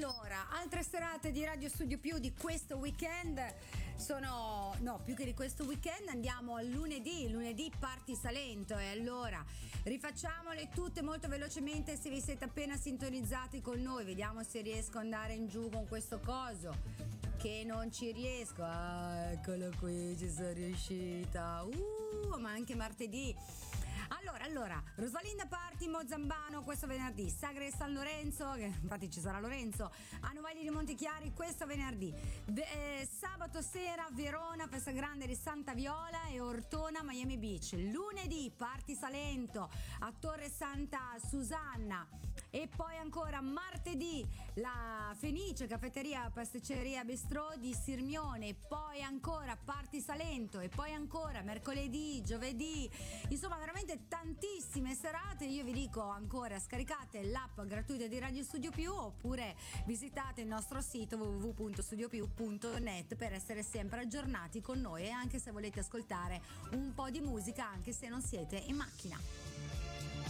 Allora, altre serate di Radio Studio Più di questo weekend sono, no, più che di questo weekend andiamo al lunedì Party Salento, e allora rifacciamole tutte molto velocemente se vi siete appena sintonizzati con noi, vediamo se riesco ad andare in giù con questo coso, che non ci riesco. Eccolo qui, ci sono riuscita, ma anche martedì. Allora, Rosalinda Party Mozambano questo venerdì, Sagre di San Lorenzo, che infatti ci sarà Lorenzo, a Novelli di Montichiari questo venerdì, sabato sera Verona, festa grande di Santa Viola, e Ortona Miami Beach. Lunedì Party Salento a Torre Santa Susanna, e poi ancora martedì la Fenice Caffetteria Pasticceria Bistrò di Sirmione, e poi ancora Party Salento, e poi ancora mercoledì, giovedì, insomma veramente tantissime serate. Io vi dico ancora, scaricate l'app gratuita di Radio Studio Più oppure visitate il nostro sito www.studiopiù.net per essere sempre aggiornati con noi, e anche se volete ascoltare un po' di musica anche se non siete in macchina.